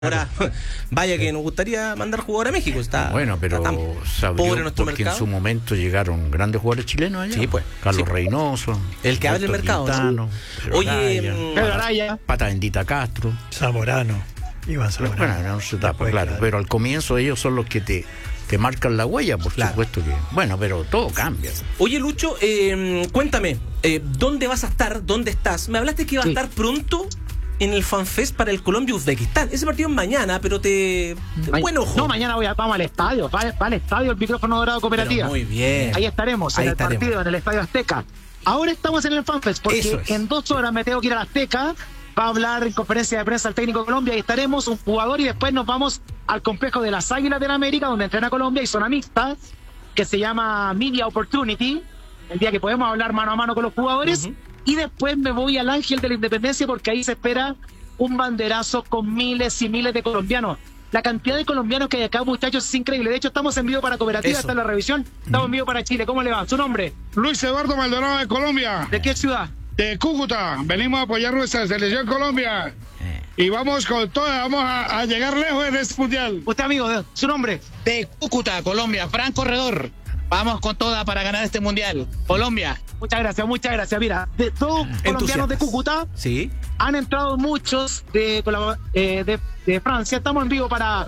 Ahora, vaya que nos gustaría mandar jugadores a México. Está, bueno, pero está tan pobre nuestro porque mercado. En su momento llegaron grandes jugadores chilenos allá. Sí, pues. Carlos Sí. Reynoso. El que abre el mercado, Quintano, ¿no? Pedro Oye, Araya, Pedro Araya, Pata Bendita Castro. Zamorano, Iván Zamorano. Bueno, no se tapa, Después, claro. Pero al comienzo ellos son los que te marcan la huella, por Claro. supuesto que. Bueno, pero todo cambia. Oye, Lucho, cuéntame, ¿dónde vas a estar? ¿Dónde estás? Me hablaste que iba a estar pronto en el FanFest para el Colombia-Uzbekistán. Ese partido es mañana, pero buen ojo. No, mañana vamos al estadio. Va al estadio el micrófono dorado Cooperativa. Pero muy bien. Ahí estaremos, Ahí en el estaremos. partido, en el Estadio Azteca. Ahora estamos en el FanFest, porque Eso es. en 2 horas me tengo que ir al Azteca. Va a hablar en conferencia de prensa el técnico de Colombia. Ahí estaremos, un jugador, y después nos vamos al complejo de las Águilas de la América, donde entrena Colombia y zona mixta, que se llama Media Opportunity, el día que podemos hablar mano a mano con los jugadores. Y después me voy al Ángel de la Independencia, porque ahí se espera un banderazo con miles y miles de colombianos. La cantidad de colombianos que hay acá, muchachos, es increíble. De hecho, estamos en vivo para Cooperativa, Eso. está en la revisión. Estamos en vivo para Chile. ¿Cómo le va? ¿Su nombre? Luis Eduardo Maldonado de Colombia, ¿De qué ciudad? de Cúcuta. Venimos a apoyar nuestra selección Colombia y vamos con toda, vamos a llegar lejos en este mundial. Usted, amigo, ¿su nombre? De Cúcuta, Colombia, Fran Corredor. Vamos con toda para ganar este mundial. Colombia. Muchas gracias, muchas gracias. Mira, de todos colombianos de Cúcuta, Sí. han entrado muchos de Francia. Estamos en vivo para...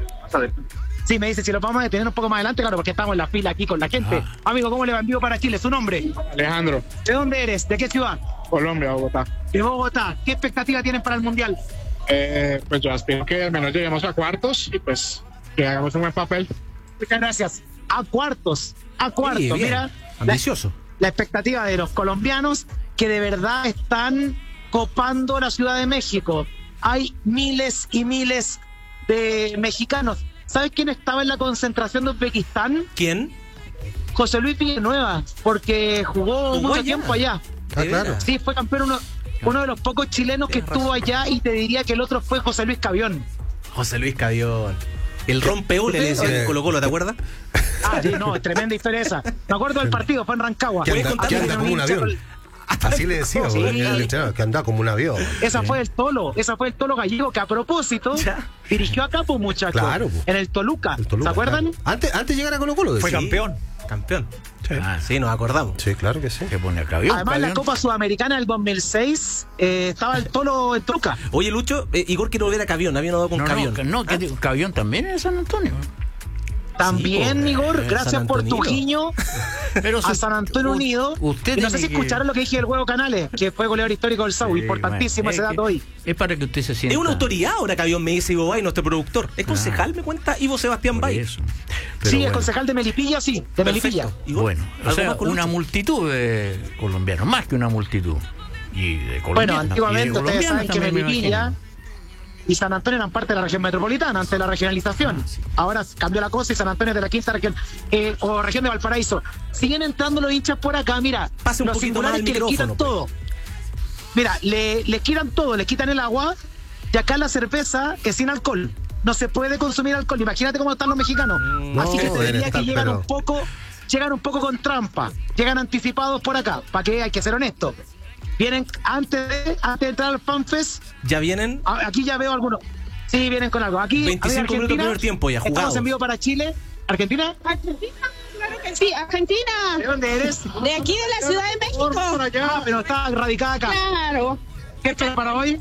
Sí, me dice, si lo vamos a detener un poco más adelante, claro, porque estamos en la fila aquí con la gente. Amigo, ¿cómo le va? En vivo para Chile. ¿Su nombre? Alejandro, ¿De dónde eres? ¿De qué ciudad? Colombia, Bogotá. De Bogotá. ¿Qué expectativa tienen para el mundial? Pues yo aspiro que al menos lleguemos a cuartos y pues que hagamos un buen papel. Muchas gracias. A cuartos. Sí, bien. Mira, Ambicioso. la expectativa de los colombianos que de verdad están copando la Ciudad de México. Hay miles y miles de mexicanos. ¿Sabes quién estaba en la concentración de Uzbekistán? ¿Quién? José Luis Villanueva, porque jugó mucho allá. tiempo allá. ¿De veras? Sí, fue campeón, uno de los pocos chilenos que Tienes estuvo razón. allá, y te diría que el otro fue José Luis Cavión. José Luis Cavión. El rompeule le decían en Colo-Colo, ¿te acuerdas? Ah, sí, no, tremenda diferencia. Me acuerdo del partido, fue en Rancagua. ¿Puedes Que contarme? anda como un avión. Así le decía, Sí. el entrenador, que andaba como un avión. Esa fue el Tolo Gallego, que a propósito Ya. dirigió acá, pues, muchachos. Claro, pues. En el Toluca. El Toluca, ¿Se acuerdan? claro. Antes de llegar a Colo-Colo. Fue decía. campeón. Campeón. Sí. Sí, nos acordamos. Sí, claro que sí. Se pone a Cavión. Además, en la Cavión. Copa Sudamericana del 2006 estaba el Tolo en Toluca. Oye, Lucho, Igor quiere volver a Cavión. Había dado con Cavión. No, que Cavión también es San Antonio. También, Sí, Igor, San gracias por tu Antonino. guiño Pero a San Antonio Unido. Usted Y no sé si tiene que- escucharon lo que dije del Huevo Canales, que fue goleador histórico del SAU. Sí, Importantísimo bueno, ese dato hoy. Es para que usted se sienta. Es una autoridad ahora Cavión, me dice Ivo Bay, nuestro productor. Es concejal, me cuenta Ivo Sebastián Por Bay. eso. Sí, Pero es bueno. concejal de Melipilla, sí, de Melipilla. Perfecto. Igor, Bueno, o ¿algo sea, más con una Lucho? multitud de colombianos, más que una multitud. Y de colombianos. Bueno, y de antiguamente ustedes colombianos saben que también, me Melipilla imagino. y San Antonio eran parte de la región metropolitana antes de la regionalización. Ahora cambió la cosa y San Antonio es de la quinta región, o región de Valparaíso. Siguen entrando los hinchas por acá, mira. Pase un los poquito más singulares el que les quitan micrófono, todo. Mira, les quitan todo, les quitan el agua, y acá la cerveza es sin alcohol. No se puede consumir alcohol. Imagínate cómo están los mexicanos. Así que te deben diría estar, que llegan pero- un poco con trampa. Llegan anticipados por acá. ¿Para qué? Hay que ser honesto. Vienen antes de entrar al FanFest. Ya vienen. Aquí ya veo algunos. Sí, vienen con algo. Aquí, 25 minutos primer tiempo ya, Estamos jugados. en vivo para Chile. ¿Argentina? Argentina, claro que sí, Argentina. ¿De dónde eres? De aquí de la Ciudad de México. Por allá, pero está radicada acá. Claro, ¿Qué espera para hoy?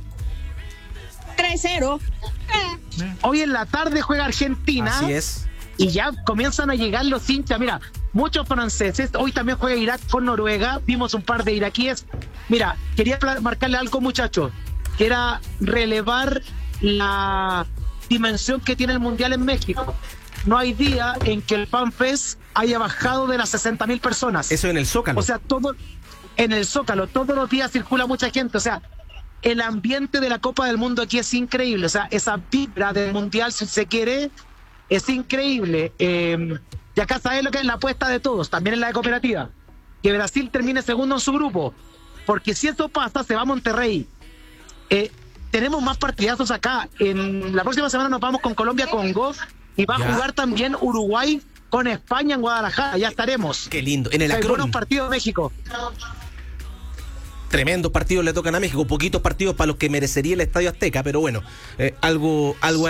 3-0. Hoy en la tarde juega Argentina. Así es. Y ya comienzan a llegar los hinchas. Mira, muchos franceses. Hoy también juega Irak con Noruega. Vimos un par de iraquíes. Mira, quería marcarle algo, muchachos, que era relevar la dimensión que tiene el Mundial en México. No hay día en que el FanFest haya bajado de las 60.000 personas. Eso en el Zócalo. O sea, todo en el Zócalo, todos los días circula mucha gente. O sea, el ambiente de la Copa del Mundo aquí es increíble. O sea, esa vibra del Mundial, si se quiere, es increíble. Y acá sabes lo que es la apuesta de todos, también en la de Cooperativa. Que Brasil termine segundo en su grupo. Porque si esto pasa, se va a Monterrey. Tenemos más partidazos acá. En la próxima semana nos vamos con Colombia-Congo. Y va Ya. a jugar también Uruguay con España en Guadalajara. Ya estaremos. Qué lindo. En el Hay buenos Acron. partidos México. tremendos partidos le tocan a México, poquitos partidos para los que merecería el Estadio Azteca, pero bueno, algo